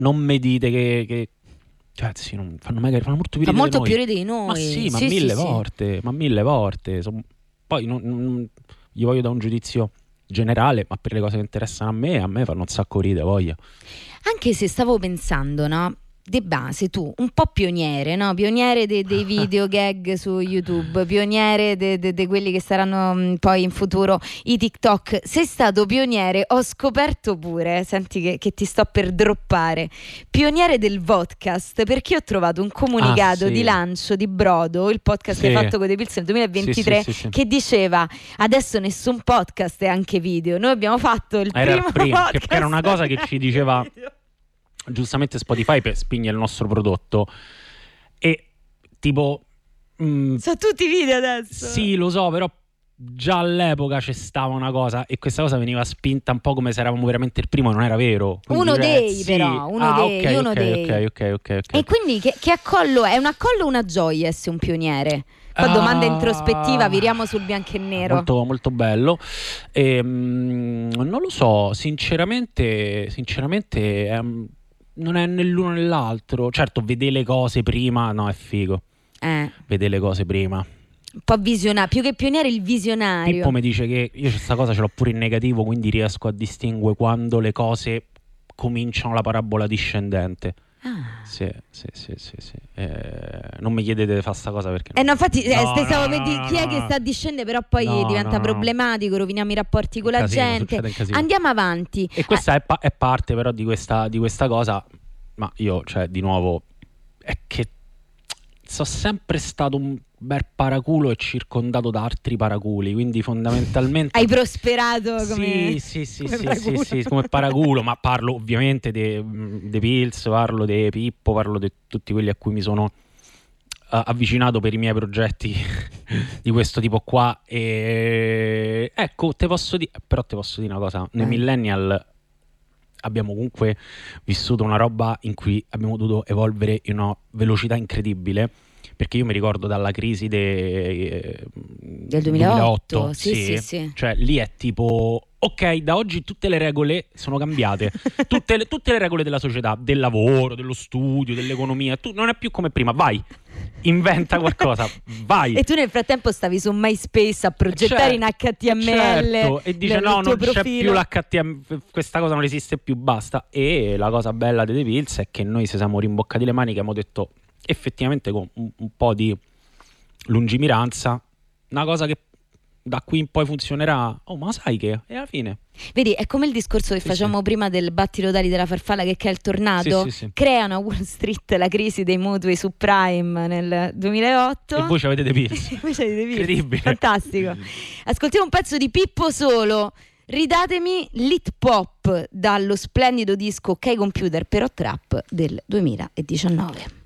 non mi dite che cioè, sì, non fanno molto più ridere Fa molto di noi. più ridere di noi. Ma sì, ma Sì, sì, mille sì. volte, ma mille volte. Poi non gli voglio dare un giudizio generale, ma per le cose che interessano a me fanno un sacco ridere, voglia. Anche se stavo pensando, no? Di base tu, un po' pioniere, no? Pioniere dei video gag su YouTube, pioniere di quelli che saranno poi in futuro i TikTok. Sei stato pioniere, ho scoperto pure, senti che ti sto per droppare, pioniere del podcast, perché ho trovato un comunicato sì. di lancio di Brodo, il podcast Sì. che hai fatto con The Pills nel 2023, Sì. che diceva adesso nessun podcast è anche video. Noi abbiamo fatto il primo podcast, che era una cosa che ci diceva giustamente Spotify per spingere il nostro prodotto, e tipo sono tutti video adesso. sì, lo so, però già all'epoca c'è stava una cosa, e questa cosa veniva spinta un po' come se eravamo veramente il primo, non era vero. Quindi, uno dei sì. però, uno dei. Ok. E quindi che accollo è? Un accollo o una gioia essere un pioniere? Poi domanda introspettiva, viriamo sul bianco e nero. Molto, molto bello. Non lo so, sinceramente non è né l'uno né l'altro. Certo, vedere le cose prima, no, è figo. Vedere le cose prima. Un po' visionario, più che pioniere il visionario. Pippo mi dice che io questa cosa ce l'ho pure in negativo, quindi riesco a distinguere quando le cose cominciano la parabola discendente. Sì. Non mi chiedete di fare sta cosa perché no, infatti stavo per dire chi è che sta a discendere, però poi diventa problematico, roviniamo i rapporti con la gente. Andiamo avanti. E questa è parte però di questa cosa, ma io, cioè, di nuovo, è che sono sempre stato un bel paraculo e circondato da altri paraculi, quindi fondamentalmente hai prosperato come sì, come paraculo, ma parlo ovviamente dei Pills, parlo di Pippo, parlo di tutti quelli a cui mi sono avvicinato per i miei progetti di questo tipo qua. E ecco, te posso dire una cosa, nei millennial abbiamo comunque vissuto una roba in cui abbiamo dovuto evolvere in una velocità incredibile, perché io mi ricordo dalla crisi del 2008 sì. Cioè lì è tipo ok, da oggi tutte le regole sono cambiate, tutte le regole della società, del lavoro, dello studio, dell'economia, non è più come prima, vai, inventa qualcosa, vai. E tu nel frattempo stavi su MySpace a progettare in HTML, certo, e dice no, non profilo. C'è più l'HTML, questa cosa non esiste più, basta. E la cosa bella di The Pills è che noi ci siamo rimboccati le maniche e abbiamo detto effettivamente con un po' di lungimiranza, una cosa che da qui in poi funzionerà, ma sai che? E alla fine vedi, è come il discorso che facciamo prima del battito d'ali della farfalla che è il tornado. Sì. Creano a Wall Street la crisi dei mutui subprime nel 2008 e voi ci avete The Pills. Incredibile, fantastico. Ascoltiamo un pezzo di Pippo Solo, ridatemi l'hit pop dallo splendido disco Ok Computer però Trap del 2019.